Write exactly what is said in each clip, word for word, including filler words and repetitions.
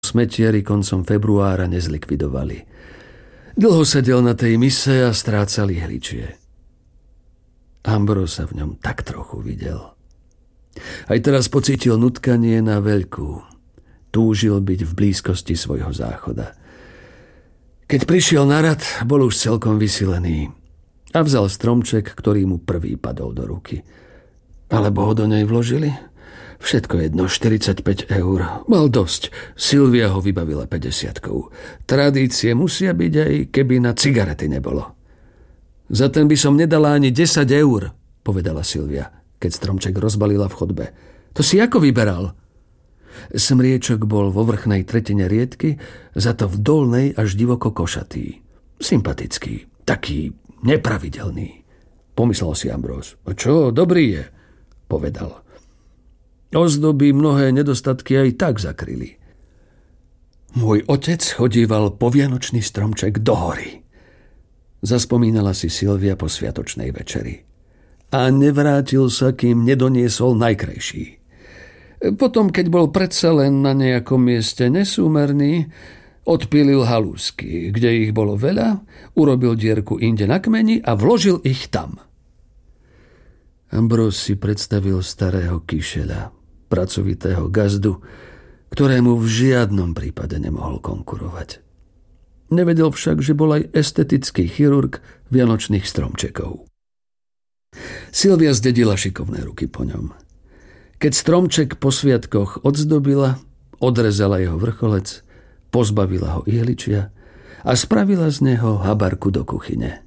smetieri koncom februára nezlikvidovali. Dlho sedel na tej mise a strácal ihličie. Ambrose sa v ňom tak trochu videl. Aj teraz pocítil nutkanie na veľkú. Túžil byť v blízkosti svojho záchoda. Keď prišiel na rad, bol už celkom vysilený a vzal stromček, ktorý mu prvý padol do ruky. Alebo ho do nej vložili? Všetko jedno, štyridsaťpäť eur. Mal dosť. Silvia ho vybavila päťdesiatkou. Tradície musia byť, aj keby na cigarety nebolo. Za ten by som nedala ani desať eur, povedala Silvia, keď stromček rozbalila v chodbe. To si ako vyberal? Smriečok bol vo vrchnej tretine riedky, za to v dolnej až divoko košatý. Sympatický, taký nepravidelný. Pomyslel si Ambrose. A čo, dobrý je, povedal. Ozdoby mnohé nedostatky aj tak zakryli. Môj otec chodíval po vianočný stromček do hory. Zaspomínala si Silvia po sviatočnej večeri. A nevrátil sa, kým nedoniesol najkrajší. Potom, keď bol predsa len na nejakom mieste nesúmerný, odpílil halúsky, kde ich bolo veľa, urobil dierku inde na kmeni a vložil ich tam. Ambrose si predstavil starého kyšeľa, pracovitého gazdu, ktorému v žiadnom prípade nemohol konkurovať. Nevedel však, že bol aj estetický chirurg vianočných stromčekov. Silvia zdedila šikovné ruky po ňom. Keď stromček po sviatkoch odzdobila, odrezala jeho vrcholec, pozbavila ho ihličia a spravila z neho habarku do kuchyne.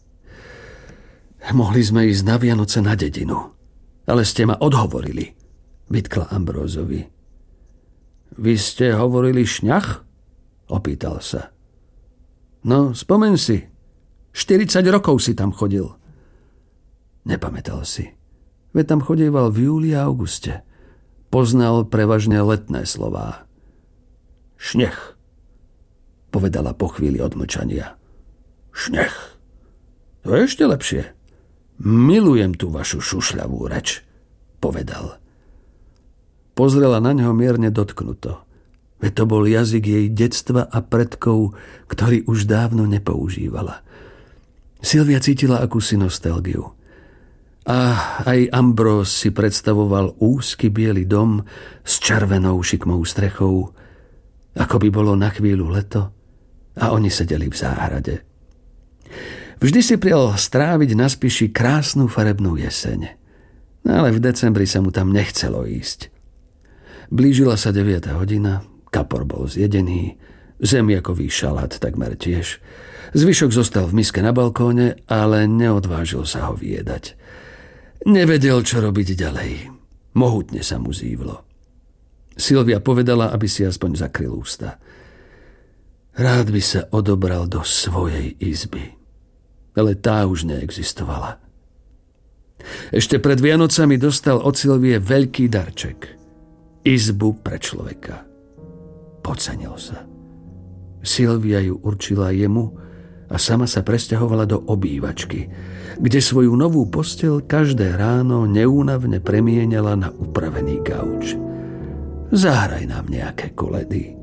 Mohli sme ísť na Vianoce na dedinu, ale ste ma odhovorili, vytkla Ambroseovi. Vy ste hovorili šňach? Opýtal sa. No, spomen si. štyridsať rokov si tam chodil. Nepamätal si. Veď tam chodieval v júli a auguste. Poznal prevažne letné slová. Šnech, povedala po chvíli odmlčania. Šnech. To je ešte lepšie. Milujem tú vašu šušľavú reč, povedal. Pozrela na ňo mierne dotknuto. Veď to bol jazyk jej detstva a predkov, ktorý už dávno nepoužívala. Silvia cítila akúsi nostalgiu. A aj Ambrose si predstavoval úzky biely dom s červenou šikmou strechou, ako by bolo na chvíľu leto a oni sedeli v záhrade. Vždy si prial stráviť na Spiši krásnu farebnú jeseň, ale v decembri sa mu tam nechcelo ísť. Blížila sa deviata hodina, kapor bol zjedený, zemiakový šalát takmer tiež. Zvyšok zostal v miske na balkóne, ale neodvážil sa ho vyjedať. Nevedel, čo robiť ďalej. Mohutne sa mu zívlo. Silvia povedala, aby si aspoň zakryl ústa. Rád by sa odobral do svojej izby, ale tá už neexistovala. Ešte pred Vianocami dostal od Silvie veľký darček. Izbu pre človeka. Podcenil sa. Silvia ju určila jemu a sama sa presťahovala do obývačky, kde svoju novú posteľ každé ráno neúnavne premieňala na upravený gauč. Zahraj nám nejaké koledy.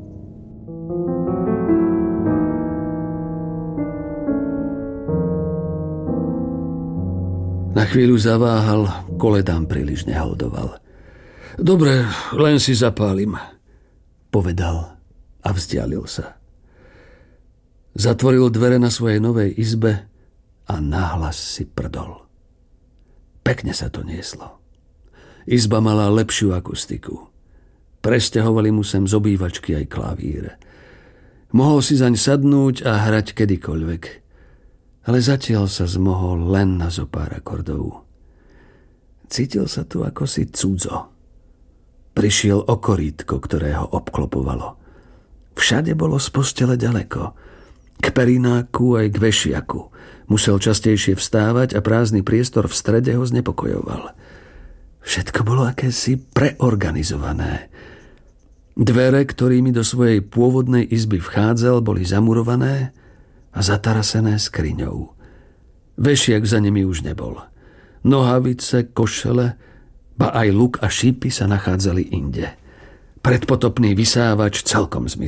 Na chvíľu zaváhal, koledám príliš neholdoval. Dobre, len si zapálim, povedal a vzdialil sa. Zatvoril dvere na svojej novej izbe a nahlas si prdol. Pekne sa to nieslo. Izba mala lepšiu akustiku. Presťahovali mu sem z obývačky aj klavír. Mohol si zaň sadnúť a hrať kedykoľvek, ale zatiaľ sa zmohol len na zopár akordov. Cítil sa tu ako si cudzo. Prišiel o korítko, ktoré ho obklopovalo. Všade bolo z postele ďaleko. K perináku aj k vešiaku. Musel častejšie vstávať a prázdny priestor v strede ho znepokojoval. Všetko bolo akési preorganizované. Dvere, ktorými do svojej pôvodnej izby vchádzal, boli zamurované a zatarasené skriňou. Vešiak za nimi už nebol. Nohavice, košele, ba aj luk a šípy sa nachádzali inde. Predpotopný vysávač celkom zmizol.